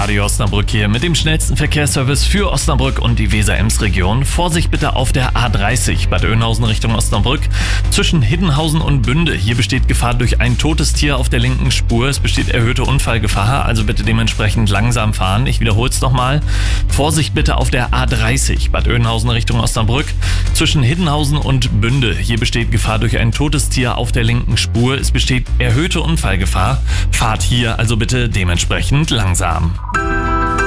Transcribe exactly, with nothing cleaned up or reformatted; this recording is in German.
Radio Osnabrück hier mit dem schnellsten Verkehrsservice für Osnabrück und die Weser-Ems-Region. Vorsicht bitte auf der A dreißig Bad Oeynhausen Richtung Osnabrück. Zwischen Hiddenhausen und Bünde. Hier besteht Gefahr durch ein totes Tier auf der linken Spur. Es besteht erhöhte Unfallgefahr, also bitte dementsprechend langsam fahren. Ich wiederhole es nochmal. Vorsicht bitte auf der A dreißig Bad Oeynhausen Richtung Osnabrück. Zwischen Hiddenhausen und Bünde. Hier besteht Gefahr durch ein totes Tier auf der linken Spur. Es besteht erhöhte Unfallgefahr. Fahrt hier also bitte dementsprechend langsam.